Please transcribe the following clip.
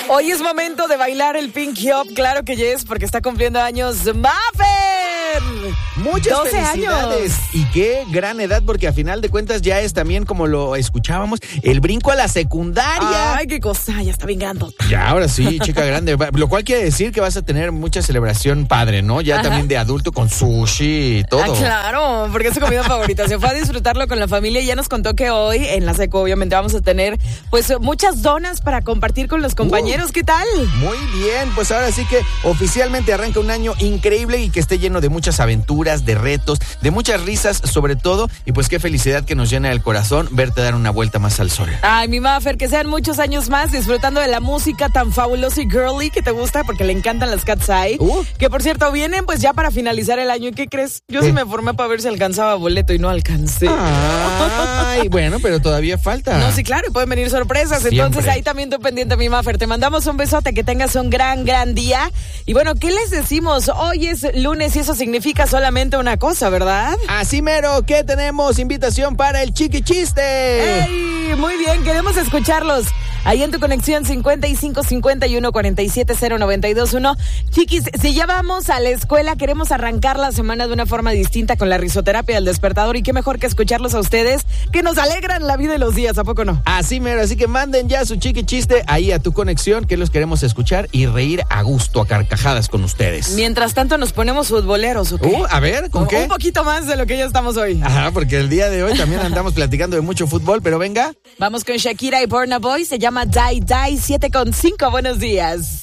Hoy es momento de bailar el Pinky Up, claro que yes, porque está cumpliendo años Maffer. Muchas 12 felicidades. años. Y qué gran edad, porque a final de cuentas ya es también, como lo escuchábamos, el brinco a la secundaria. Ay, qué cosa, ya está bien grandota. Ya, ahora sí, chica grande. Lo cual quiere decir que vas a tener mucha celebración padre, ¿no? Ya también de adulto con sushi y todo. Ah, claro, porque es su comida favorita. Se fue a disfrutarlo con la familia y ya nos contó que hoy en la seco obviamente vamos a tener pues muchas donas para compartir con los compañeros. ¿Qué tal? Muy bien, pues ahora sí que oficialmente arranca un año increíble y que esté lleno de muchas aventuras, de retos, de muchas risas sobre todo. Y pues qué felicidad que nos llena el corazón verte dar una vuelta más al sol. Ay, mi Maffer, que sean muchos años más disfrutando de la música tan fabulosa y girly que te gusta porque le encantan las Cat's Eye. Que por cierto, vienen pues ya para finalizar el año. ¿Y qué crees? Yo sí me formé para ver si alcanzaba boleto y no alcancé. Ay, bueno, pero todavía falta. No, sí, claro, y pueden venir sorpresas. Siempre. Entonces ahí también tú pendiente, mi Maffer. Te mandamos un besote, que tengas un gran día. Y bueno, ¿qué les decimos? Hoy es lunes y eso significa solamente una cosa, ¿verdad? Así mero, que tenemos invitación para el Chiqui Chiste. ¡Ey! Muy bien, queremos escucharlos. Ahí en tu conexión 55 51 47 0921. Chiquis, si ya vamos a la escuela, queremos arrancar la semana de una forma distinta con la risoterapia del despertador. Y qué mejor que escucharlos a ustedes, que nos alegran la vida y los días, ¿a poco no? Así mero, así que manden ya su Chiqui Chiste ahí a tu conexión, que los queremos escuchar y reír a gusto, a carcajadas con ustedes. Mientras tanto, nos ponemos futboleros, ¿ok? A ver, ¿con qué? Un poquito más de lo que ya estamos hoy. Ajá, porque el día de hoy también andamos platicando de mucho fútbol, pero venga. Vamos con Shakira y Burna Boy, se llama Die Die 7:5. Buenos días.